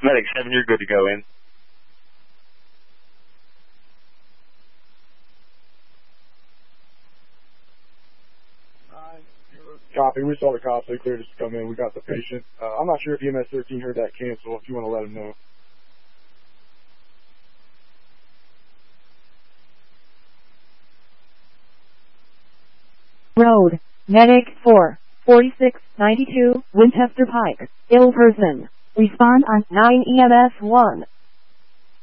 Medic 7, you're good to go in. Copy. We saw the cops. They cleared us to come in. We got the patient. I'm not sure if EMS 13 heard that cancel. If you want to let them know. Road. Medic 4, 4692, Winchester Pike. Ill person. Respond on 9 EMS 1.